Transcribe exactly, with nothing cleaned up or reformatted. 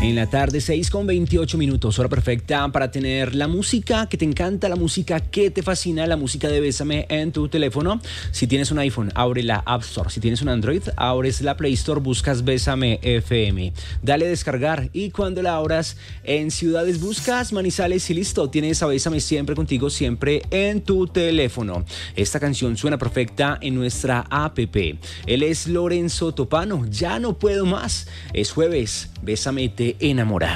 En la tarde, seis con veintiocho minutos, hora perfecta para tener la música que te encanta, la música que te fascina, la música de Bésame en tu teléfono. Si tienes un iPhone, abre la App Store. Si tienes un Android, abres la Play Store, buscas Bésame F M. Dale a descargar y cuando la abras en ciudades buscas Manizales y listo. Tienes a Bésame siempre contigo, siempre en tu teléfono. Esta canción suena perfecta en nuestra app. Él es Lorenzo Topano. Ya no puedo más. Es jueves. Bésame te enamora.